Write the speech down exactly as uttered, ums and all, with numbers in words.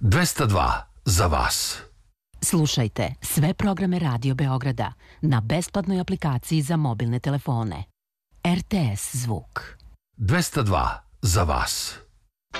dvesta dva za vas. Slušajte sve programe Radio Beograda na besplatnoj aplikaciji za mobilne telefone. R T S Zvuk. dvesta dva za vas.